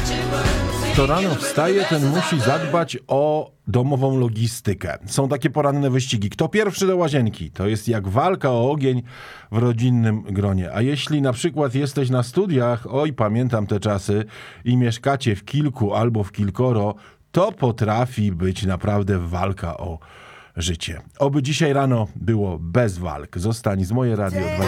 Kto rano wstaje, ten musi zadbać o domową logistykę. Są takie poranne wyścigi. Kto pierwszy do łazienki? To jest jak walka o ogień w rodzinnym gronie. A jeśli na przykład jesteś na studiach, oj, pamiętam te czasy, i mieszkacie w kilku albo w kilkoro, to potrafi być naprawdę walka o życie. Oby dzisiaj rano było bez walk. Zostań z Moje Radio